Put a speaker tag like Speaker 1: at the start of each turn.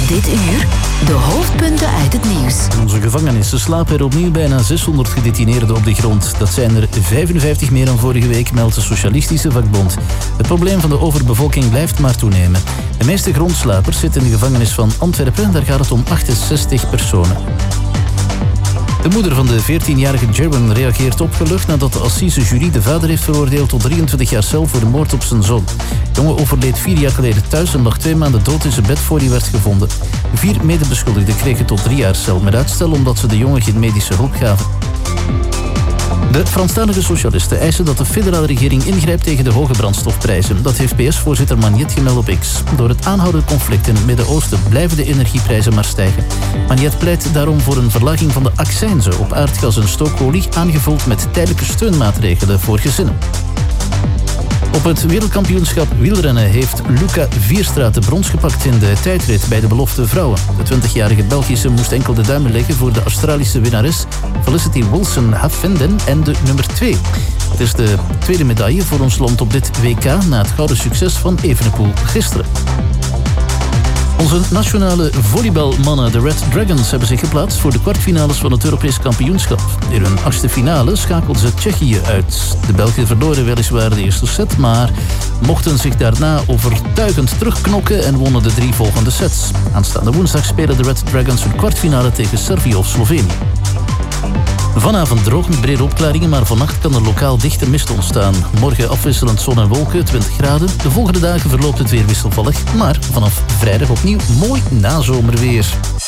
Speaker 1: Dit uur de hoofdpunten uit het nieuws.
Speaker 2: In onze gevangenissen slapen er opnieuw bijna 600 gedetineerden op de grond. Dat zijn er 55 meer dan vorige week, meldt de Socialistische Vakbond. Het probleem van de overbevolking blijft maar toenemen. De meeste grondslapers zitten in de gevangenis van Antwerpen. Daar gaat het om 68 personen. De moeder van de 14-jarige Jerwin reageert opgelucht nadat de assisejury de vader heeft veroordeeld tot 23 jaar cel voor de moord op zijn zoon. De jongen overleed 4 jaar geleden thuis en lag 2 maanden dood in zijn bed voor hij werd gevonden. 4 medebeschuldigden kregen tot 3 jaar cel met uitstel omdat ze de jongen geen medische hulp gaven. De Franstalige socialisten eisen dat de federale regering ingrijpt tegen de hoge brandstofprijzen. Dat heeft PS-voorzitter Magnet gemeld op X. Door het aanhoudend conflict in het Midden-Oosten blijven de energieprijzen maar stijgen. Magnet pleit daarom voor een verlaging van de accijnzen op aardgas en stookolie, aangevuld met tijdelijke steunmaatregelen voor gezinnen. Op het wereldkampioenschap wielrennen heeft Luca Vierstraat de brons gepakt in de tijdrit bij de belofte vrouwen. De 20-jarige Belgische moest enkel de duimen leggen voor de Australische winnares Felicity Wilson-Hafenden en de nummer 2. Het is de tweede medaille voor ons land op dit WK na het gouden succes van Evenepoel gisteren. Onze nationale volleybalmannen, de Red Dragons, hebben zich geplaatst voor de kwartfinales van het Europees kampioenschap. In hun 8e finale schakelden ze Tsjechië uit. De Belgen verloren weliswaar de eerste set, maar mochten zich daarna overtuigend terugknokken en wonnen de 3 volgende sets. Aanstaande woensdag spelen de Red Dragons hun kwartfinale tegen Servië of Slovenië. Vanavond droog met brede opklaringen, maar vannacht kan er lokaal dichte mist ontstaan. Morgen afwisselend zon en wolken, 20 graden. De volgende dagen verloopt het weer wisselvallig, maar vanaf vrijdag opnieuw mooi nazomerweer.